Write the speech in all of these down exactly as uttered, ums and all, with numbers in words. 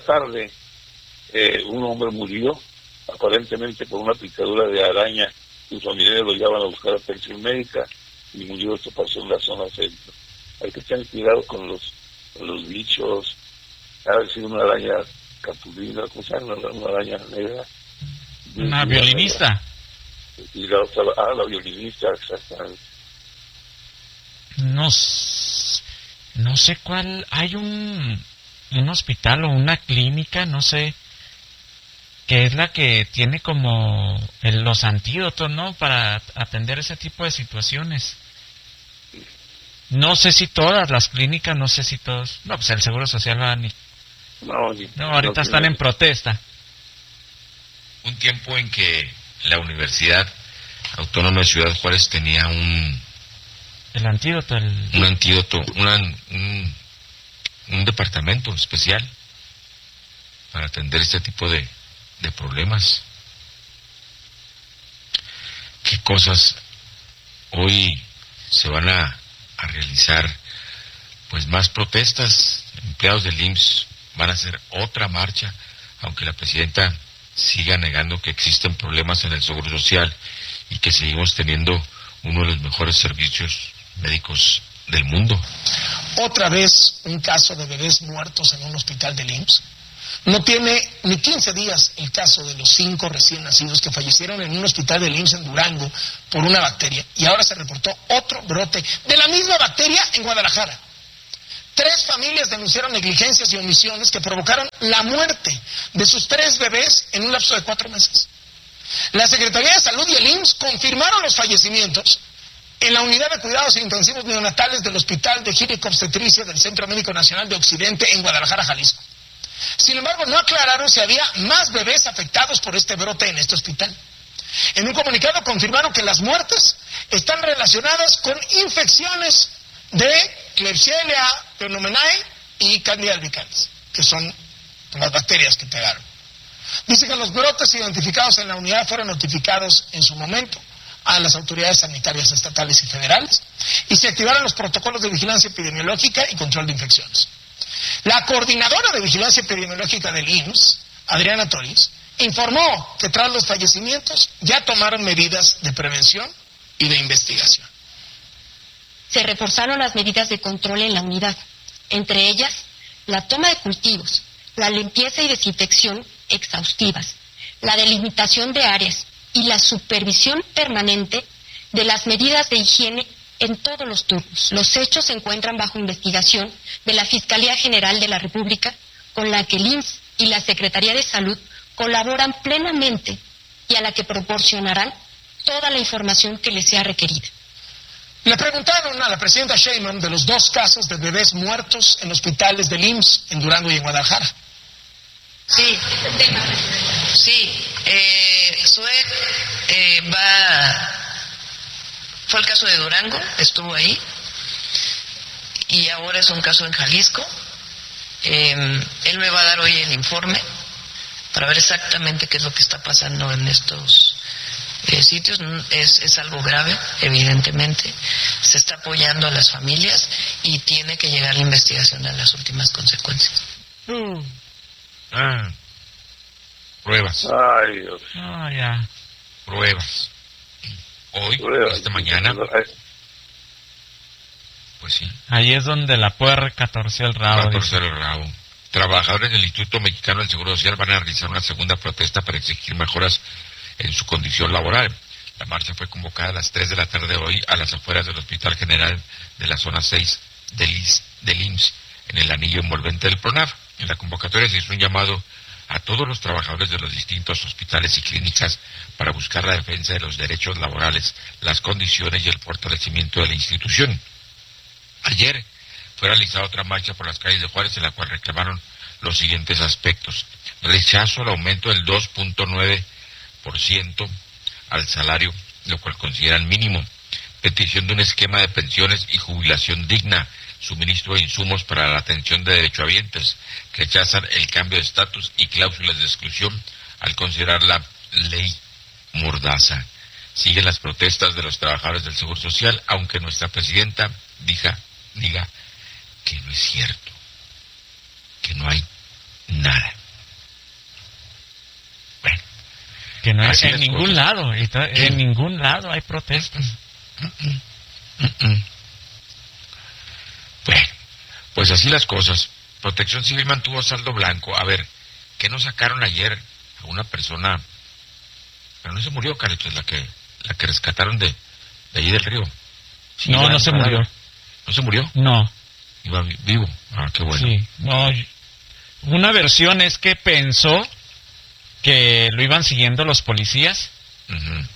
tarde eh, un hombre murió, aparentemente por una picadura de araña. Sus familiares lo llevan a buscar atención médica y murió. Esto pasó en la zona centro. Hay que tener cuidado con los, con los bichos. Ha de sido una araña capulina, ¿cómo se llama? Una, una araña negra. Una y violinista. Y la otra, ah, la violinista, exactamente. No, no sé cuál, hay un, un hospital o una clínica, no sé, que es la que tiene como el, los antídotos, ¿no? Para atender ese tipo de situaciones. No sé si todas las clínicas, no sé si todos, no, pues el Seguro Social va ni... No, ni, no, ahorita no, están ni... en protesta. Un tiempo en que la Universidad Autónoma de Ciudad Juárez tenía un... El antídoto, el... Un antídoto, una, un, un departamento especial para atender este tipo de, de problemas. ¿Qué cosas hoy se van a, a realizar? Pues más protestas. Empleados del I M S S van a hacer otra marcha, aunque la presidenta siga negando que existen problemas en el Seguro Social y que seguimos teniendo uno de los mejores servicios médicos del mundo. Otra vez un caso de bebés muertos en un hospital del I M S S. No tiene ni quince días el caso de los cinco recién nacidos que fallecieron en un hospital del I M S S en Durango por una bacteria. Y ahora se reportó otro brote de la misma bacteria en Guadalajara. Tres familias denunciaron negligencias y omisiones que provocaron la muerte de sus tres bebés en un lapso de cuatro meses. La Secretaría de Salud y el I M S S confirmaron los fallecimientos en la unidad de cuidados intensivos neonatales del Hospital de Ginecobstetricia del Centro Médico Nacional de Occidente en Guadalajara, Jalisco. Sin embargo, no aclararon si había más bebés afectados por este brote en este hospital. En un comunicado confirmaron que las muertes están relacionadas con infecciones de Klebsiella pneumoniae y Candida albicans, que son las bacterias que pegaron. Dice que los brotes identificados en la unidad fueron notificados en su momento a las autoridades sanitarias estatales y federales y se activaron los protocolos de vigilancia epidemiológica y control de infecciones. La coordinadora de vigilancia epidemiológica del I M S S, Adriana Toriz, informó que tras los fallecimientos ya tomaron medidas de prevención y de investigación. Se reforzaron las medidas de control en la unidad, entre ellas la toma de cultivos, la limpieza y desinfección exhaustivas, la delimitación de áreas y la supervisión permanente de las medidas de higiene en todos los turnos. Los hechos se encuentran bajo investigación de la Fiscalía General de la República, con la que el I M S S y la Secretaría de Salud colaboran plenamente y a la que proporcionarán toda la información que les sea requerida. Le preguntaron a la presidenta Sheinbaum de los dos casos de bebés muertos en hospitales del I M S S en Durango y en Guadalajara. Sí, sí, eh, Sue eh, va, fue el caso de Durango, estuvo ahí, y ahora es un caso en Jalisco. Eh, él me va a dar hoy el informe para ver exactamente qué es lo que está pasando en estos eh, sitios. Es, es algo grave, evidentemente. Se está apoyando a las familias y tiene que llegar la investigación a las últimas consecuencias. Mm. Ah, pruebas. Ay, Dios. Ah, ya. Pruebas. Hoy, Pruebas. esta mañana, pues sí. Ahí es donde la puerca torció el rabo. Va a torcer el rabo. Trabajadores del Instituto Mexicano del Seguro Social van a realizar una segunda protesta para exigir mejoras en su condición laboral. La marcha fue convocada a las tres de la tarde de hoy a las afueras del Hospital General de la Zona seis del, I S, del I M S S, en el anillo envolvente del PRONAF. En la convocatoria se hizo un llamado a todos los trabajadores de los distintos hospitales y clínicas para buscar la defensa de los derechos laborales, las condiciones y el fortalecimiento de la institución. Ayer fue realizada otra marcha por las calles de Juárez en la cual reclamaron los siguientes aspectos: rechazo al aumento del dos punto nueve por ciento al salario, lo cual consideran mínimo; petición de un esquema de pensiones y jubilación digna; suministro de insumos para la atención de derechohabientes; rechazan el cambio de estatus y cláusulas de exclusión al considerar la ley Mordaza. Siguen las protestas de los trabajadores del Seguro Social, aunque nuestra presidenta diga, diga que no es cierto, que no hay Nada. Bueno. Que no hay Así en las ningún cosas. lado, en ningún lado hay protestas. Bueno, pues así las cosas. Protección Civil mantuvo saldo blanco. A ver, ¿qué nos sacaron ayer a una persona? Pero no se murió, Carlitos, la que la que rescataron de, de allí del río. Sí, No, iba no se parada. murió. ¿No se murió? No, Iba vi- vivo. Ah, qué bueno. sí, no. y- Una versión es que pensó que lo iban siguiendo los policías Ujú.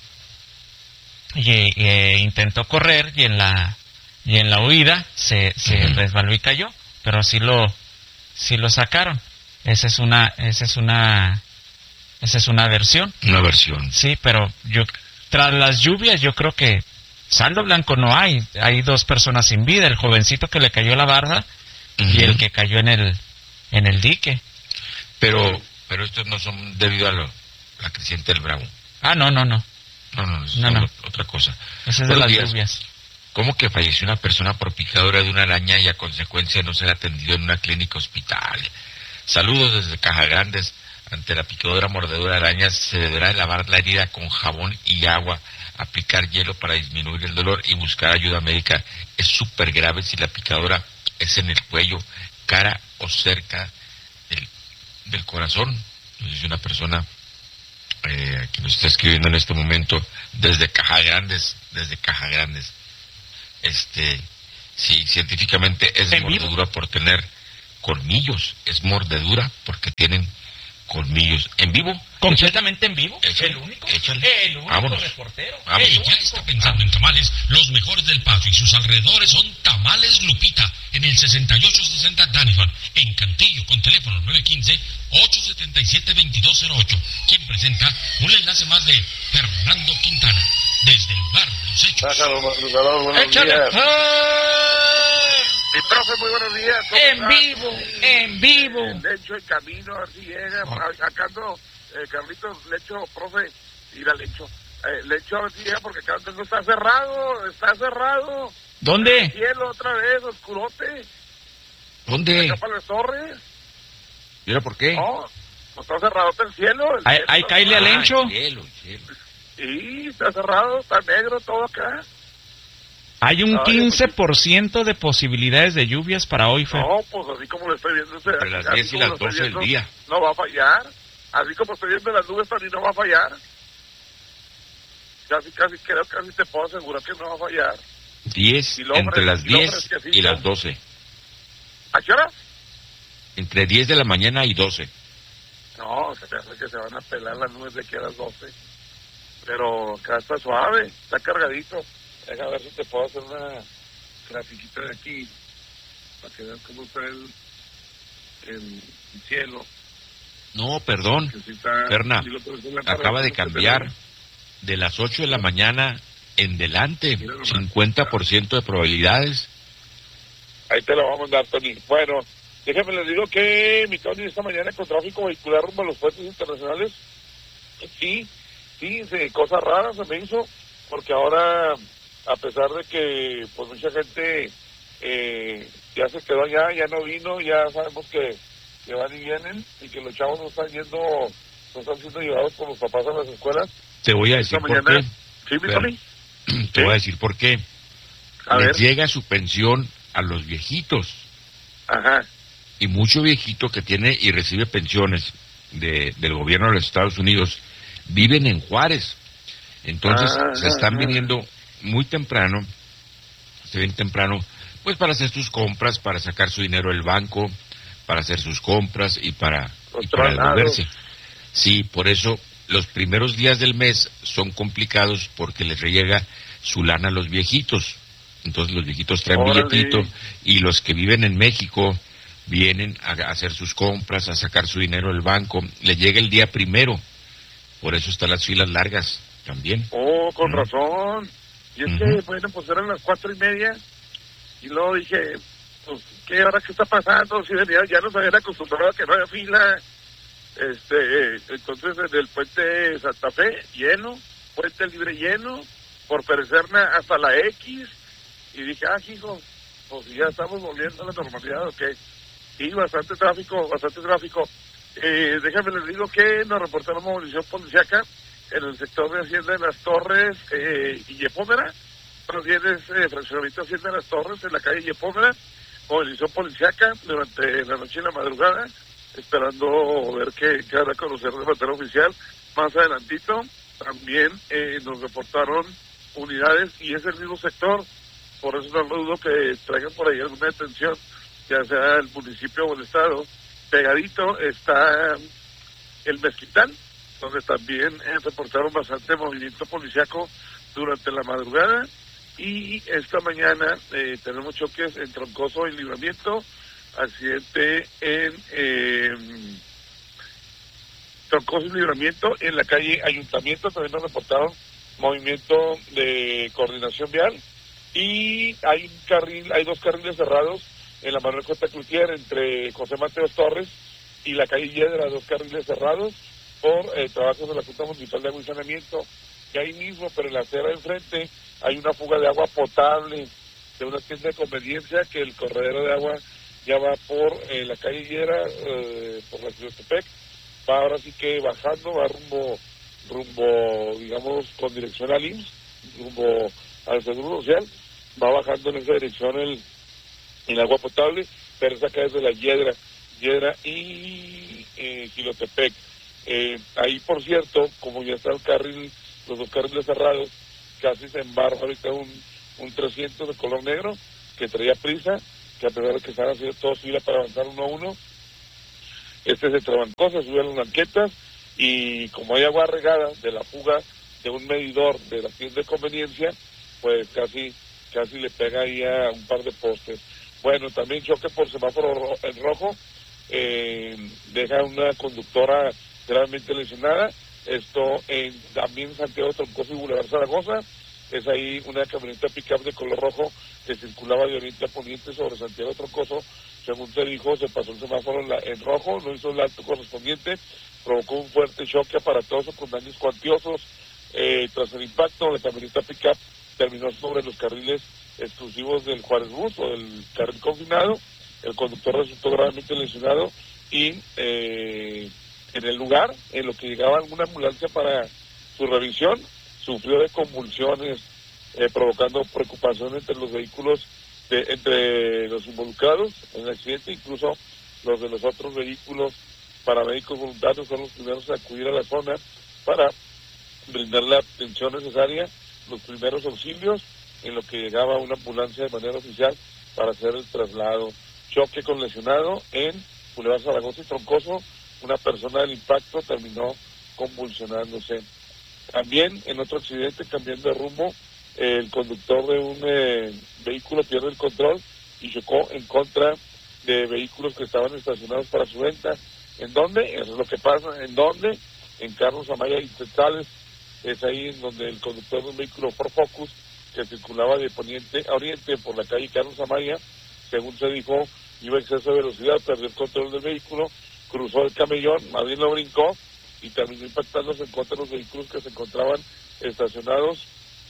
y eh, intentó correr y en la y en la huida se, se Ujú. resbaló y cayó, pero sí lo sí lo sacaron. Esa es una esa es una esa es una versión. Una versión. Sí, pero yo tras las lluvias yo creo que saldo blanco no hay. Hay dos personas sin vida, el jovencito que le cayó la barda y Ujú. el que cayó en el en el dique. Pero, pero estos no son debido a lo, la creciente del Bravo. Ah, no, no, no. No, no, es No, no. otra- otra cosa. Esa es de Buenos las días. lluvias. ¿Cómo que falleció una persona por picadura de una araña y a consecuencia no ser atendido en una clínica hospital? Saludos desde Caja Grandes. Ante la picadura mordedura de arañas se deberá lavar la herida con jabón y agua, aplicar hielo para disminuir el dolor y buscar ayuda médica. Es súper grave si la picadura es en el cuello, cara o cerca del, del corazón. Nos dice una persona eh, que nos está escribiendo en este momento desde Caja Grandes, desde Caja Grandes. Este, sí, científicamente es ¿En vivo? mordedura por tener colmillos, es mordedura porque tienen colmillos. ¿En vivo? ¿Completamente en vivo? Échale, ¿El único? échale. El único Vámonos. reportero. Vámonos. El Ya único. está pensando en tamales. Los mejores del Paso y sus alrededores son Tamales Lupita en el sesenta y ocho sesenta Danifan, en Cantillo, con teléfono nueve uno cinco, ocho siete siete, dos dos cero ocho. Quien presenta un enlace más de Fernando Quintana, desde el lugar de los hechos. Sácalo, madrugador, buenos Échale. días. ¡Ah! Mi profe, muy buenos días. ¿cómo En está? vivo, en vivo. Le echo en camino, a ver si llega. A- Acá ando, eh, Carlitos, le echo, profe, y la le echo. Eh, le echo a ver si llega porque acá no está cerrado, está cerrado. ¿Dónde? Cielo otra vez, oscurote. ¿Dónde? Acá para las torres. ¿Y ahora por qué? No, no está cerrado el cielo. El Ahí, cielo ahí está cáele al cerrado. Lencho. Ah, cielo, cielo. Sí, está cerrado, está negro todo acá. Hay un Ay, quince por ciento de posibilidades de lluvias para hoy, Fer. No, pues así como lo estoy viendo. ese- Entre las así diez y como las lo estoy doce del viendo, día. No va a fallar. Así como estoy viendo las nubes, también no va a fallar. Casi, casi, creo, casi te puedo asegurar que no va a fallar. diez, Y luego entre fres- las y luego diez fresquecito. y las doce. ¿A qué hora? Entre diez de la mañana y doce. No, se me hace que se van a pelar las nubes de aquí a las doce. Pero acá está suave, está cargadito. Deja ver si te puedo hacer una grafiquita de aquí para que vean cómo está el, el cielo. No, perdón. Que sí está- Berna, sí lo puedes ver en la acaba de tarde, cambiar de las ocho de la mañana en delante. Mira nomás. cincuenta por ciento de probabilidades. Ahí te lo vamos a mandar, Tony. Bueno, déjame les digo que mi Tony esta mañana con tráfico vehicular rumbo a los puertos internacionales. Sí, sí, sí, cosas raras se me hizo, porque ahora, a pesar de que pues mucha gente eh, ya se quedó allá, ya no vino, ya sabemos que, que van y vienen, y que los chavos no están yendo, no están siendo llevados por los papás a las escuelas. Te voy a Esta decir por mañana, qué. sí, mi Pero- Tony, Te voy a decir por qué. a Les ver, llega su pensión a los viejitos. ajá, Y mucho viejito que tiene y recibe pensiones de, del gobierno de los Estados Unidos viven en Juárez. Entonces Ah, se están ah. viniendo muy temprano, se ven temprano, pues para hacer sus compras, para sacar su dinero del banco, para hacer sus compras y para, y Los para traslados. devolverse. Sí, por eso los primeros días del mes son complicados porque les llega su lana a los viejitos. Entonces los viejitos traen Órale. billetito y los que viven en México vienen a a hacer sus compras, a sacar su dinero del banco. Les llega el día primero. Por eso están las filas largas también. Oh, con Ujú. razón. Y es Ujú. que, bueno, pues eran las cuatro y media. Y luego dije, pues, ¿qué ahora qué está pasando? Si venía, ya nos habían acostumbrado a que no haya fila. Este, eh, entonces en el puente Santa Fe, lleno. Puente Libre lleno. Por Perecerna hasta la X. Y dije, ah, hijo, pues ya estamos volviendo a la normalidad, ¿o qué? Sí, bastante tráfico, bastante tráfico. Eh, déjame les digo que nos reportaron movilización policíaca en el sector de Hacienda de las Torres eh, y Yepómera. Los bienes eh, fraccionamiento Hacienda de las Torres en la calle Yepómera. Movilización policíaca durante la noche y la madrugada, esperando ver qué, qué hará conocer de materia oficial. Más adelantito también eh, nos reportaron unidades y es el mismo sector, por eso no dudo que traigan por ahí alguna detención, ya sea el municipio o el estado. Pegadito está el Mezquitán, donde también eh, reportaron bastante movimiento policiaco durante la madrugada, y esta mañana eh, tenemos choques en Troncoso y Libramiento, accidente en eh, Troncoso y Libramiento, en la calle Ayuntamiento también nos reportaron movimiento de coordinación vial, y hay un carril, hay dos carriles cerrados en la Manuel J. Cloutier entre José Mateos Torres y la calle Yedra, dos carriles cerrados por eh, trabajos de la Junta Municipal de Agua y Saneamiento. Y ahí mismo, pero en la acera de enfrente, hay una fuga de agua potable de una tienda de conveniencia, que el corredero de agua ya va por eh, la calle Yedra, eh, por la Chilotepec, va ahora sí que bajando, va rumbo, rumbo, digamos, con dirección al I M S S, rumbo al Seguro Social, va bajando en esa dirección el el agua potable, pero esa acá es de la Yedra, Yedra y eh, Chilotepec. Eh, ahí, por cierto, como ya está el carril, los dos carriles cerrados, casi se embarra ahorita un, un trescientos de color negro, que traía prisa, que a pesar de que están haciendo todos fila para avanzar uno a uno, este se trabancó, se subió a las banquetas, y como hay agua regada de la fuga de un medidor de la tienda de conveniencia, pues casi, casi le pega ahí a un par de postes. Bueno, también choque por semáforo ro en rojo, eh, deja una conductora gravemente lesionada, esto en también Santiago Troncoso y Boulevard Zaragoza, es ahí una camioneta pick-up de color rojo que circulaba de oriente a poniente sobre Santiago Troncoso, según se dijo, se pasó el semáforo en, la, en rojo, no hizo el alto correspondiente, provocó un fuerte choque aparatoso con daños cuantiosos. Eh, tras el impacto, la camioneta pick-up terminó sobre los carriles exclusivos del Juárez Bus o del carril confinado. El conductor resultó gravemente lesionado y eh, en el lugar, en lo que llegaba alguna ambulancia para su revisión, sufrió de convulsiones, eh, provocando preocupación entre los vehículos, de, entre los involucrados en el accidente, incluso los de los otros vehículos. Paramédicos voluntarios son los primeros a acudir a la zona para brindar la atención necesaria, los primeros auxilios, en lo que llegaba una ambulancia de manera oficial para hacer el traslado. Choque con lesionado en Boulevard Zaragoza y Troncoso, una persona del impacto terminó convulsionándose. También en otro accidente, cambiando de rumbo, eh, el conductor de un eh, vehículo pierde el control y chocó en contra de vehículos que estaban estacionados para su venta. ¿En dónde? Eso es lo que pasa. ¿En dónde? En Carlos Amaya y Tetales. Es ahí en donde el conductor de un vehículo Ford Focus que circulaba de poniente a oriente por la calle Carlos Amaya, según se dijo, iba a exceso de velocidad, perdió el control del vehículo, cruzó el camellón, más bien lo brincó y terminó impactándose en contra de los vehículos que se encontraban estacionados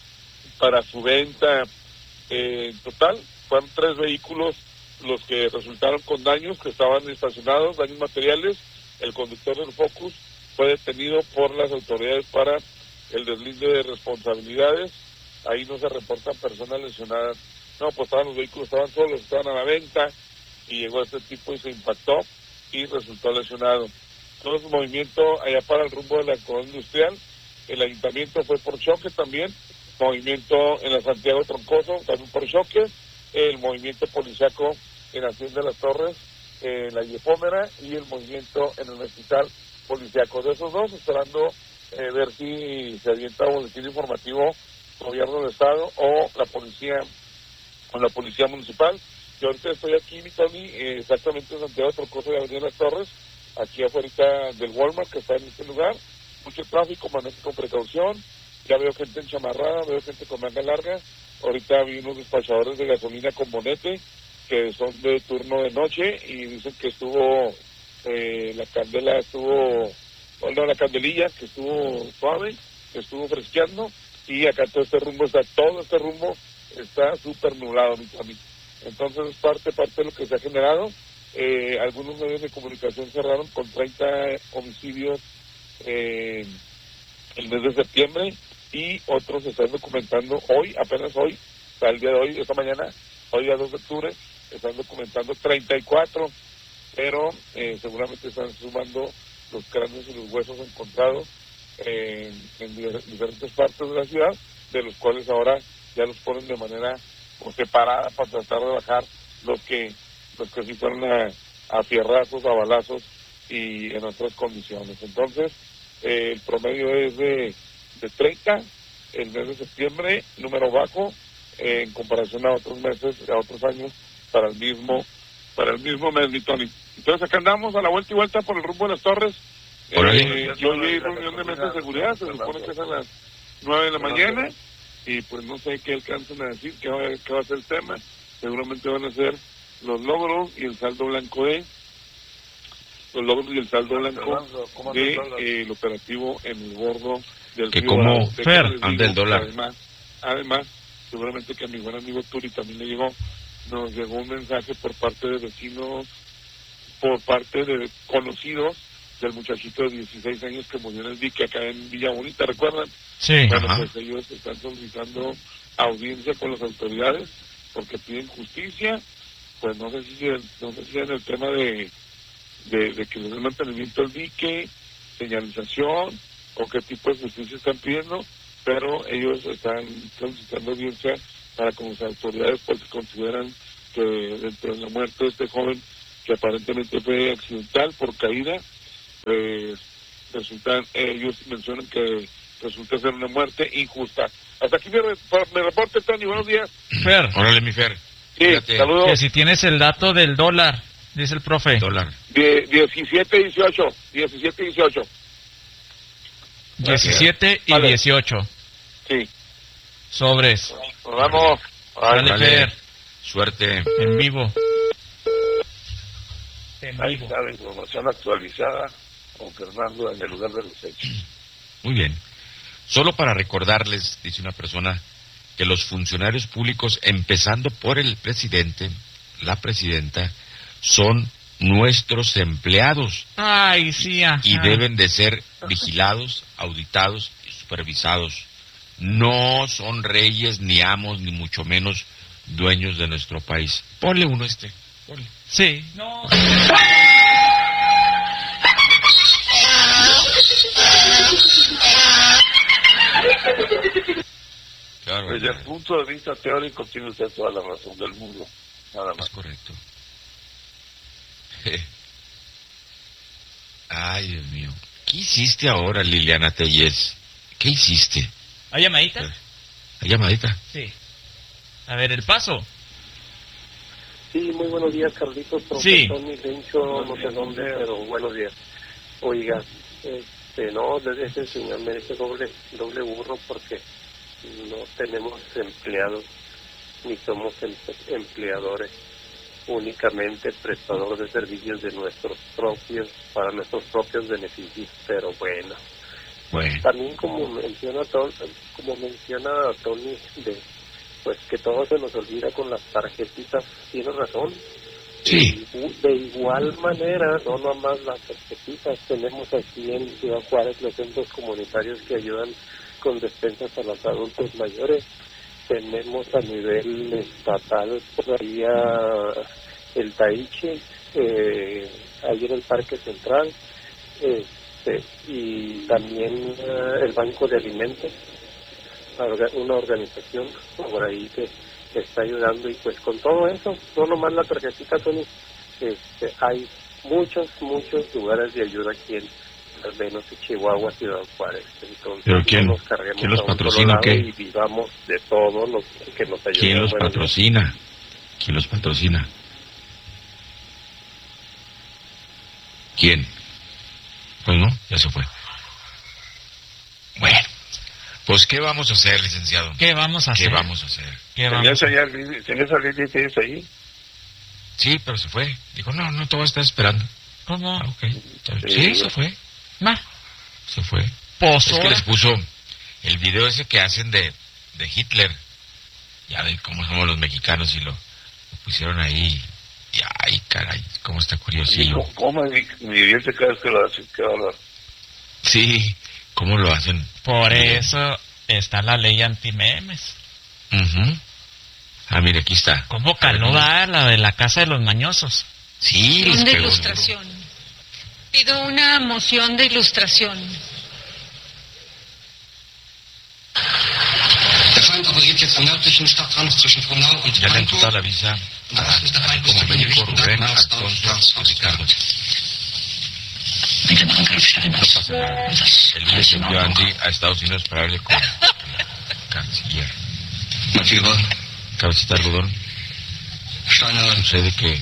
para su venta. Eh, en total, fueron tres vehículos los que resultaron con daños, que estaban estacionados, daños materiales. El conductor del Focus fue detenido por las autoridades para el deslinde de responsabilidades. Ahí no se reportan personas lesionadas. No, pues estaban los vehículos, estaban solos, estaban a la venta, y llegó este tipo y se impactó y resultó lesionado. Todo ese movimiento allá para el rumbo de la colonia industrial. El ayuntamiento fue por choque también, movimiento en la Santiago Troncoso también por choque, el movimiento policiaco en Hacienda de las Torres, en la Yepómera, y el movimiento en el hospital policiaco. De esos dos, esperando eh, ver si se avienta un boletín informativo gobierno del estado o la policía o la policía municipal. Yo ahorita estoy aquí, mi Tony, eh, exactamente en Santiago Troncoso y Avenida Las Torres, aquí afuera del Walmart que está en este lugar. Mucho tráfico, manejo con precaución. Ya veo gente enchamarrada, veo gente con manga larga. Ahorita vi unos despachadores de gasolina con bonete que son de turno de noche y dicen que estuvo eh, la candela estuvo bueno, la candelilla que estuvo suave, que estuvo fresqueando, y acá todo este rumbo está todo este rumbo está súper nublado, mi amigo. Entonces es parte parte de lo que se ha generado. eh, algunos medios de comunicación cerraron con treinta homicidios eh, el mes de septiembre, y otros se están documentando hoy, apenas hoy, o sea, el día de hoy, esta mañana, hoy día dos de octubre, están documentando treinta y cuatro, pero eh, seguramente están sumando los cráneos y los huesos encontrados eh, en diferentes partes de la ciudad, de los cuales ahora ya los ponen de manera pues, separada para tratar de bajar los que los que sí fueron a, a fierrazos, a balazos y en otras condiciones. Entonces, eh, el promedio es de, de treinta el mes de septiembre, número bajo eh, en comparación a otros meses, a otros años para el mismo para el mismo mes, mi Tony. Entonces acá andamos a la vuelta y vuelta por el rumbo de las Torres. Eh, yo hoy hay reunión de mesa de seguridad, se supone que es a las nueve de la mañana, y pues no sé qué alcanzan a decir, qué va, qué va a ser el tema. Seguramente van a ser los logros y el saldo blanco de los logros y el saldo blanco de eh, el operativo en el bordo del que río como Bravo. Fer anda el dólar. Además, además, seguramente que a mi buen amigo Turi también le llegó, nos llegó un mensaje por parte de vecinos, por parte de conocidos del muchachito de dieciséis años que murió en el dique acá en Villa Bonita, ¿recuerdan? Sí. Bueno, Ajá. pues ellos están solicitando audiencia con las autoridades porque piden justicia. Pues no sé si no sé si en el tema de, de, de que les den mantenimiento al dique, señalización o qué tipo de justicia están pidiendo, pero ellos están solicitando audiencia para con las autoridades porque consideran que dentro de la muerte de este joven, que aparentemente fue accidental por caída, pues resultan, ellos mencionan que resulta ser una muerte injusta. Hasta aquí me, me reporte, Tony, buenos días. Fer, Órale, mi Fer. Sí, Fíjate, saludos. que si tienes el dato del dólar, dice el profe. dólar. Die- diecisiete dieciocho, diecisiete dieciocho. diecisiete y Vale. dieciocho. Sí. Sobres. Nos vamos. Dale, Órale. Fer, Suerte. en vivo. En Ahí vivo. está la información actualizada con Fernando en el lugar de los hechos. Muy bien. Solo para recordarles, dice una persona, que los funcionarios públicos, empezando por el presidente, la presidenta, son nuestros empleados Ay, sí, ajá. y deben de ser vigilados, auditados y supervisados. No son reyes, ni amos, ni mucho menos dueños de nuestro país. Ponle uno este. Ponle. Sí. No. Claro, Desde el punto de vista teórico tiene usted toda la razón del mundo. Nada es más. correcto. Ay, Dios mío. ¿Qué hiciste ahora, Liliana Tellez? ¿Qué hiciste? ¿Hay llamadita? La llamadita. Sí. A ver, el paso. Sí, muy buenos días, Carlitos, Sí. profesor mi Lencho, no sé dónde, pero buenos días. Oiga, este, no, desde ese señor merece doble, doble burro porque no tenemos empleados, ni somos em- empleadores, únicamente prestadores de servicios de nuestros propios, para nuestros propios beneficios, pero bueno. Bueno, También como menciona Tony, como menciona Tony, de pues que todo se nos olvida con las tarjetitas, tiene razón. sí. Y de igual manera, no nomás las tarjetitas, tenemos aquí en Ciudad Juárez los centros comunitarios que ayudan con despensas a los adultos mayores. Tenemos a nivel estatal por ahí a el Taichi, eh, ahí en el Parque Central, este, y también eh, el Banco de Alimentos, orga- una organización por ahí que, que está ayudando, y pues con todo eso, no nomás la tarjetita, Tony, este, hay muchos, muchos lugares de ayuda aquí en al menos en Chihuahua, Ciudad Juárez. Entonces, ¿Pero quién- no nos carguemos quién los a un solo patrocina o lado qué? y vivamos de todo lo que nos ayuda. ¿Quién los Bueno, patrocina? ¿Quién los patrocina? ¿Quién? Pues no, ya se fue. Bueno, pues ¿qué vamos a hacer, licenciado? ¿Qué vamos a hacer? ¿Qué vamos a hacer? ¿Qué vamos a hacer? ¿Tenías a Lili Tellez ahí? Sí, pero se fue. Dijo, no, no te voy a estar esperando. ¿Cómo? Ah, ok. Sí, se fue. Ma. Se fue. Pues Es que ahora. les puso el video ese que hacen de, de Hitler. Ya ven cómo somos los mexicanos y lo, lo pusieron ahí. Ay, caray, cómo está curiosillo. ¿Cómo, cómo me, me divierte cada vez que lo hacen? Qué bárbaro. Sí, ¿cómo lo hacen? Por Mire. eso está la ley anti-memes. Uh-huh. Ah, mire, aquí está. ¿Cómo caló da la de la casa de los mañosos? Sí, les de pegó ilustración. Pido una moción de ilustración. Der Feind operiert jetzt am nördlichen Stadtrand zwischen Frohnau und Ya le han Weinburg. dado la visa Da a, ist der Feind bis como dahin médico Richtung Rubén Datenhaus, Alfonso Dorf, Ricardo. Mit dem Angriff No Steiners. pasa nada. El lunes envió a Andy a Estados Unidos para hablar con el canciller. Matthias, Cabecita de algodón, Steiner, sucede que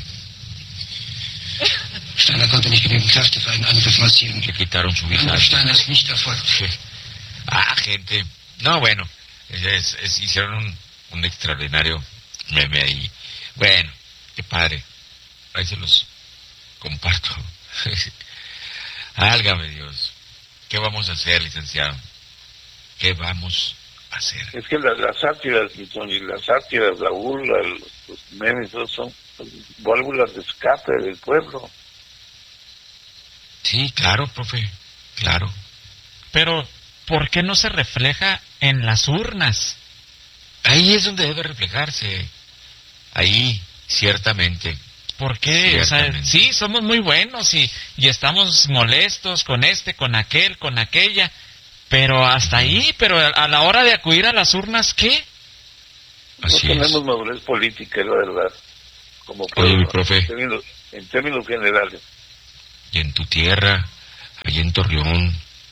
Steiner konnte nicht genügend Kräfte für einen Angriff massieren. le quitaron su visa. Angriff Steiner ist nicht erfolgt. Ah, gente. No, bueno, es, es, hicieron un, un extraordinario meme ahí. Bueno, qué padre. Ahí se los comparto. Álgame Dios. ¿Qué vamos a hacer, licenciado? ¿Qué vamos a hacer? Es que la, las sátiras, Tony, las sátiras, la burla, los, los memes, todos son válvulas de escape del pueblo. Sí, claro, profe, claro. Pero, ¿por qué no se refleja en las urnas? Ahí es donde debe reflejarse. Ahí, ciertamente. ¿Por qué? O sea, Ciertamente. sí, somos muy buenos y, y estamos molestos con este, con aquel, con aquella, pero hasta ahí, pero a, a la hora de acudir a las urnas, ¿qué? Así no es. tenemos madurez política, la verdad, como Oye, pueblo, mi profe. En términos, en términos generales. Y en tu tierra, allí en Torreón,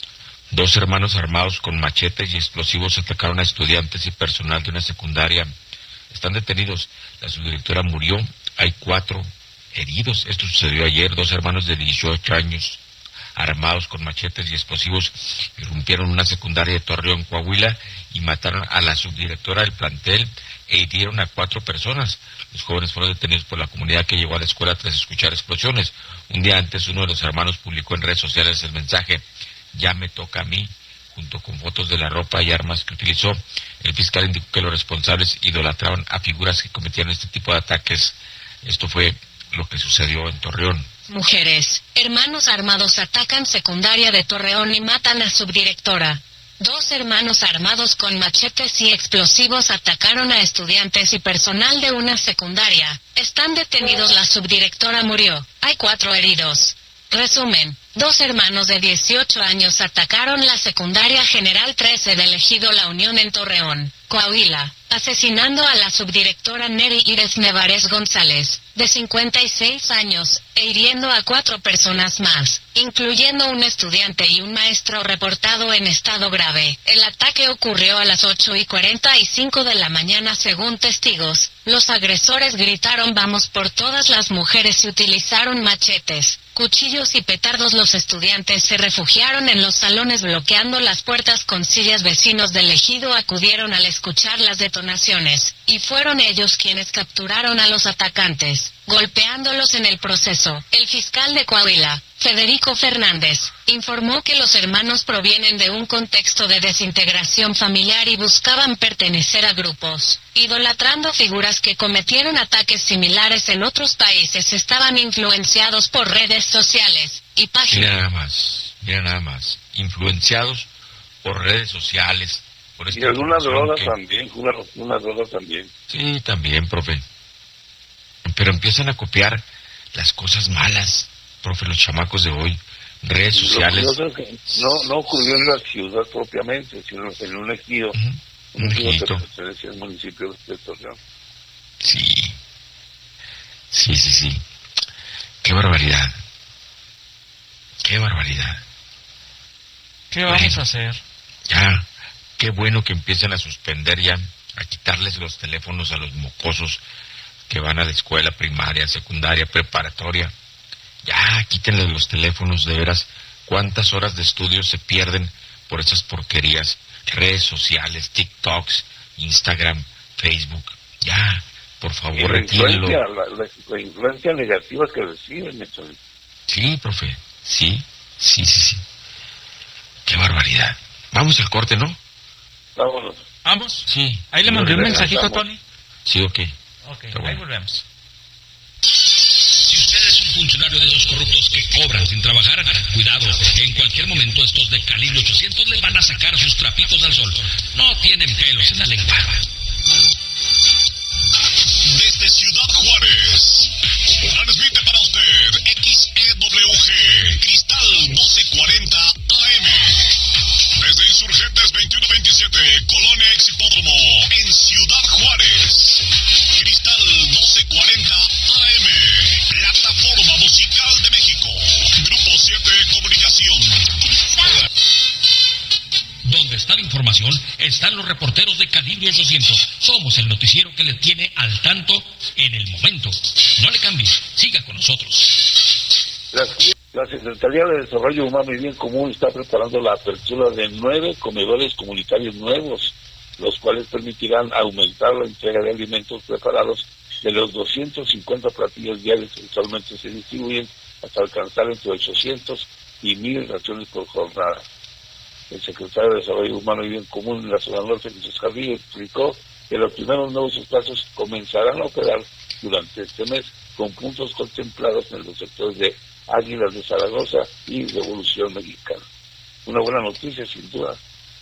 dos hermanos armados con machetes y explosivos atacaron a estudiantes y personal de una secundaria. Están detenidos. La subdirectora murió. Hay cuatro heridos. Esto sucedió ayer. Dos hermanos de dieciocho años, armados con machetes y explosivos, irrumpieron una secundaria de Torreón, Coahuila, y mataron a la subdirectora del plantel e hirieron a cuatro personas. Los jóvenes fueron detenidos por la comunidad que llegó a la escuela tras escuchar explosiones. Un día antes, uno de los hermanos publicó en redes sociales el mensaje: "Ya me toca a mí", junto con fotos de la ropa y armas que utilizó. El fiscal indicó que los responsables idolatraban a figuras que cometían este tipo de ataques. Esto fue lo que sucedió en Torreón. Mujeres. Hermanos armados atacan secundaria de Torreón y matan a subdirectora. Dos hermanos armados con machetes y explosivos atacaron a estudiantes y personal de una secundaria. Están detenidos, la subdirectora murió. Hay cuatro heridos. Resumen. Dos hermanos de dieciocho años atacaron la secundaria General trece del Ejido La Unión en Torreón, Coahuila, asesinando a la subdirectora Neri Iris Nevares González, de cincuenta y seis años, e hiriendo a cuatro personas más, incluyendo un estudiante y un maestro reportado en estado grave. El ataque ocurrió a las ocho y cuarenta y cinco de la mañana según testigos. Los agresores gritaron "vamos por todas las mujeres" y utilizaron machetes, cuchillos y petardos. Los estudiantes se refugiaron en los salones bloqueando las puertas con sillas. Vecinos del ejido acudieron al escuchar las detonaciones, y fueron ellos quienes capturaron a los atacantes, golpeándolos en el proceso. El fiscal de Coahuila, Federico Fernández, informó que los hermanos provienen de un contexto de desintegración familiar y buscaban pertenecer a grupos, idolatrando figuras que cometieron ataques similares en otros países. Estaban influenciados por redes sociales y páginas. Mira nada más, mira nada más. Influenciados por redes sociales. Por esta Y algunas información drogas que- también, una- unas drogas también. Sí, también, profe. Pero empiezan a copiar las cosas malas, profe, los chamacos de hoy. Redes Lo sociales. curioso es que no, no ocurrió en la ciudad propiamente, sino en un ejido, Ujú, un un ejido que ejidito. pertenece al municipio de Torreón. Sí. Sí, sí, sí. Qué barbaridad. Qué barbaridad. ¿Qué vamos Bueno. a hacer? Ya, qué bueno que empiecen a suspender ya, a quitarles los teléfonos a los mocosos que van a la escuela primaria, secundaria, preparatoria. Ya, quítenles los teléfonos, de veras. ¿Cuántas horas de estudio se pierden por esas porquerías? Redes sociales, TikToks, Instagram, Facebook. Ya, por Y favor, la retírenlo. influencia, la, la- la influencia negativa que reciben, Nelson. Sí, profe. Sí, sí, sí, sí. Qué barbaridad. Vamos al corte, ¿no? Vámonos. ¿Ambos? Sí. Ahí le Y mandé un regresamos. mensajito, Tony. Sí, ok. Ok, Está ahí bueno. volvemos. funcionario de esos corruptos que cobran sin trabajar, cuidado, en cualquier momento estos de calibre ochocientos le van a sacar sus trapitos al sol. No tienen pelos en la lengua. Desde Ciudad Juárez, transmite para usted X E W G, Cristal doce cuarenta A M. Desde Insurgentes veintiuno veintisiete, Colonia Ex Hipódromo, en Ciudad Juárez. Cristal doce cuarenta A M, Plataforma Musical de México. Grupo siete Comunicación. Donde está la información, están los reporteros de Calibre ochocientos. Somos el noticiero que le tiene al tanto en el momento. No le cambie, siga con nosotros. La, la Secretaría de Desarrollo Humano y Bien Común está preparando la apertura de nueve comedores comunitarios nuevos, los cuales permitirán aumentar la entrega de alimentos preparados de los doscientos cincuenta platillos diarios que actualmente se distribuyen hasta alcanzar entre ochocientos y mil raciones por jornada. El secretario de Desarrollo Humano y Bien Común en la zona norte, Jesús Carrillo, explicó que los primeros nuevos espacios comenzarán a operar durante este mes con puntos contemplados en los sectores de Águilas de Zaragoza y Revolución Mexicana. Una buena noticia, sin duda.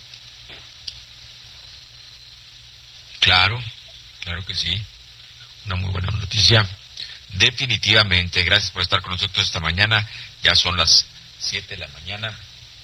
Claro, claro que sí. Una muy buena noticia. Definitivamente, gracias por estar con nosotros esta mañana. Ya son las siete de la mañana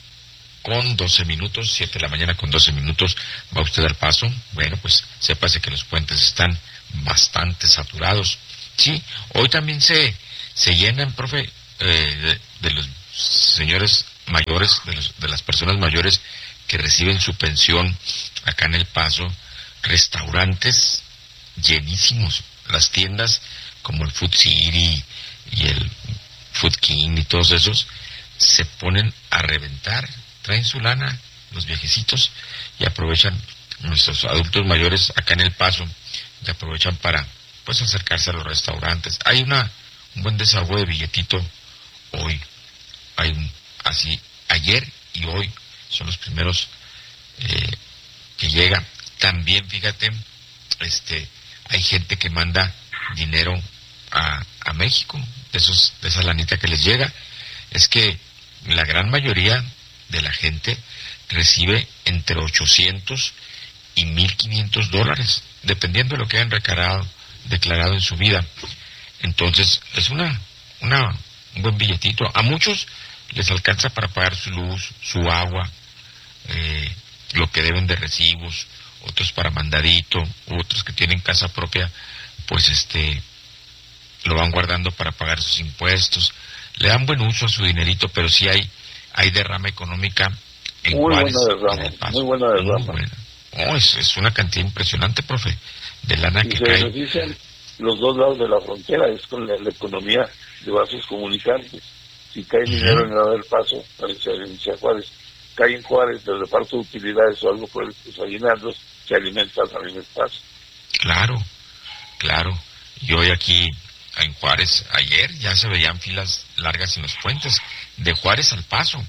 con doce minutos, siete de la mañana con doce minutos. ¿Va usted al paso? Bueno, pues sépase que los puentes están bastante saturados. Sí, hoy también se, se llenan, profe, eh, de, de los señores mayores, de, los, de las personas mayores que reciben su pensión acá en El Paso. Restaurantes llenísimos, las tiendas como el Food City y el Food King y todos esos se ponen a reventar, traen su lana los viejecitos y aprovechan, nuestros adultos mayores acá en El Paso y aprovechan para pues acercarse a los restaurantes. Hay una un buen desahogo de billetito hoy, hay un, así ayer y hoy son los primeros eh, que llegan. También, fíjate, este, hay gente que manda dinero a, a México, de esos, de esa lanita que les llega. Es que la gran mayoría de la gente recibe entre ochocientos y mil quinientos dólares, dependiendo de lo que hayan recarado, declarado en su vida. Entonces, es una, una, un buen billetito. A muchos les alcanza para pagar su luz, su agua, eh, lo que deben de recibos, otros para mandadito, otros que tienen casa propia, pues este lo van guardando para pagar sus impuestos, le dan buen uso a su dinerito, pero sí hay hay derrama económica en muy Juárez, buena derrama, en El Paso. muy buena derrama. Muy buena. Oh, es, es una cantidad impresionante, profe, de lana y que se cae. benefician los dos lados de la frontera, es con la, la economía de vasos comunicantes. Si cae uh-huh. dinero en el Paso, se beneficia Juárez. Cae en Juárez, del reparto de utilidades o algo por el que aguinaldos, se alimenta también el Paso. Claro, claro. Y hoy aquí en Juárez, ayer ya se veían filas largas en los puentes, de Juárez al Paso,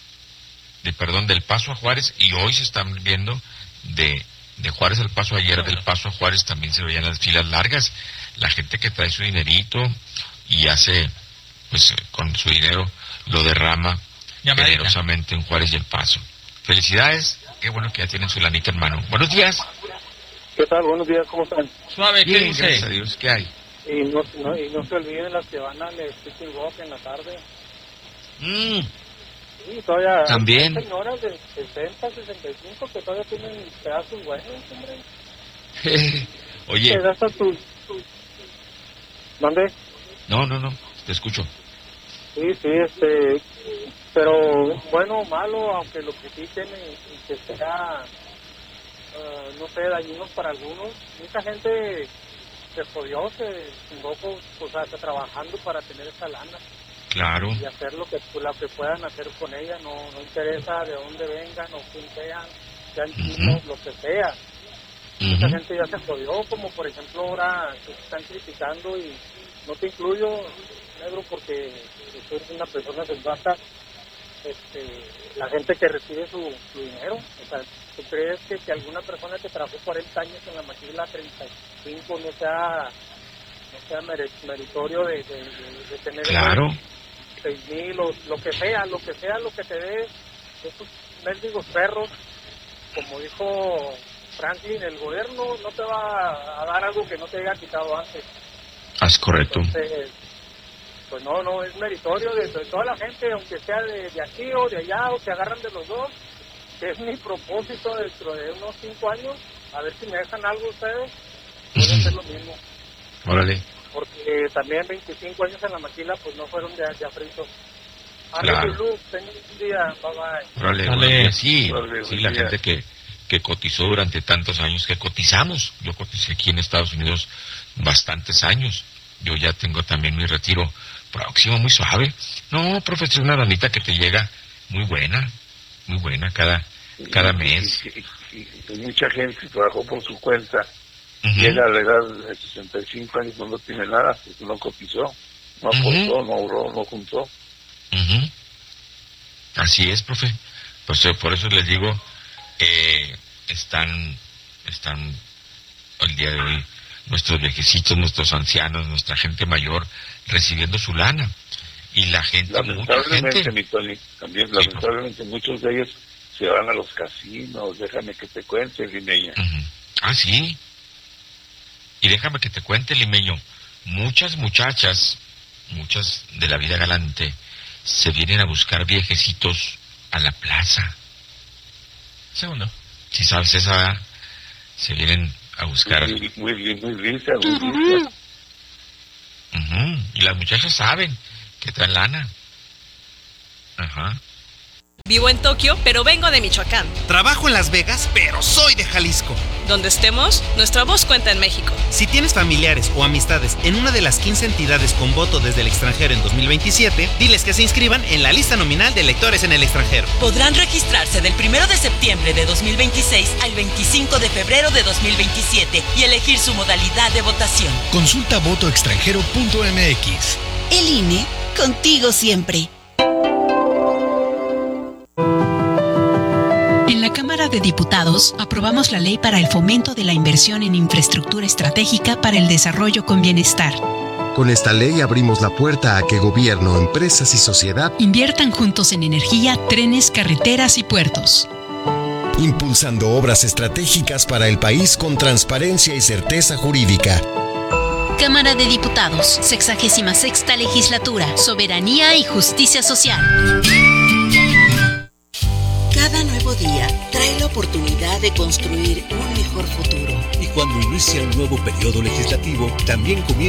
de perdón, del Paso a Juárez, y hoy se están viendo de, de Juárez al Paso, ayer del Paso a Juárez también se veían las filas largas, la gente que trae su dinerito y hace, pues con su dinero lo derrama generosamente en Juárez y El Paso. Felicidades, qué bueno que ya tienen su lanita en mano. Buenos días. ¿Qué tal? Buenos días, ¿cómo están? Suave, ¿qué Bien, dice? gracias a Dios, ¿qué hay? Y no, no, y no se olviden las que van al Speaking Rock en la tarde. Mm. Sí, todavía También. hay señoras de sesenta, sesenta y cinco que todavía tienen pedazos buenos, hombre. Oye. Te gastas tus... Tu... ¿Dónde? No, no, no, te escucho. Sí, sí, este... Pero bueno o malo, aunque lo critiquen y, y que sea, uh, no sé, dañinos para algunos, mucha gente se jodió, se chingó, o sea, trabajando para tener esa lana. Claro. Y hacer lo que, lo que puedan hacer con ella, no, no interesa de dónde vengan o quién sean, sean chinos, uh-huh. lo que sea. Uh-huh. Mucha gente ya se jodió, como por ejemplo ahora se están criticando, y no te incluyo, negro, porque soy una persona sensata. Este, la gente que recibe su, su dinero, o sea, ¿tú crees que, que alguna persona que trabajó cuarenta años en la maquila, treinta y cinco, no sea no sea meritorio de, de, de, de tener claro seis mil o lo que sea, lo que sea, lo que te dé esos mendigos perros, como dijo Franklin, el gobierno no te va a dar algo que no te haya quitado antes. Es correcto. Entonces, pues no, no, es meritorio de, de toda la gente, aunque sea de, de aquí o de allá, o se agarran de los dos, que es mi propósito dentro de unos cinco años, a ver si me dejan algo ustedes, voy a hacer lo mismo. Órale. Porque también veinticinco años en la maquila, pues no fueron de, de afritos. Claro. Luz, tengan un día, bye bye. Órale, órale. Sí, órale, sí, la gente que, que cotizó durante tantos años, que cotizamos, yo coticé aquí en Estados Unidos bastantes años, yo ya tengo también mi retiro próximo, muy suave. No, profesor, una lanita que te llega muy buena, muy buena cada, cada mes. Y, y, y, y mucha gente que trabajó por su cuenta, uh-huh. llega a la edad de sesenta y cinco años, no tiene nada, porque no cotizó, no aportó, uh-huh. no ahorró, no juntó. Uh-huh. Así es, profe. Pues eh, por eso les digo, eh, están, están el día de hoy nuestros viejecitos, nuestros ancianos, nuestra gente mayor recibiendo su lana. Y la gente, lamentablemente, mucha gente, mi Tony, también lamentablemente sí, muchos de ellos se van a los casinos. Déjame que te cuente, Limeña. Uh-huh. Ah, sí. Y déjame que te cuente, Limeño, muchas muchachas, muchas de la vida galante, se vienen a buscar viejecitos a la plaza. Segundo. Si sabes esa, se vienen a buscar. Muy, muy, muy, muy lisa, muy lisa. Uh-huh. Y las muchachas saben que traen lana. Ajá. Vivo en Tokio, pero vengo de Michoacán. Trabajo en Las Vegas, pero soy de Jalisco. Donde estemos, nuestra voz cuenta en México. Si tienes familiares o amistades en una de las quince entidades con voto desde el extranjero en dos mil veintisiete, diles que se inscriban en la lista nominal de electores en el extranjero. Podrán registrarse del primero de septiembre de dos mil veintiséis al veinticinco de febrero de dos mil veintisiete y elegir su modalidad de votación. Consulta voto extranjero punto m x. El I N E, contigo siempre. En la Cámara de Diputados aprobamos la ley para el fomento de la inversión en infraestructura estratégica para el desarrollo con bienestar. Con esta ley abrimos la puerta a que gobierno, empresas y sociedad inviertan juntos en energía, trenes, carreteras y puertos. Impulsando obras estratégicas para el país con transparencia y certeza jurídica. Cámara de Diputados, sexagésima sexta legislatura, soberanía y justicia social. Cada nuevo día trae la oportunidad de construir un mejor futuro. Y cuando inicia un nuevo periodo legislativo, también comienza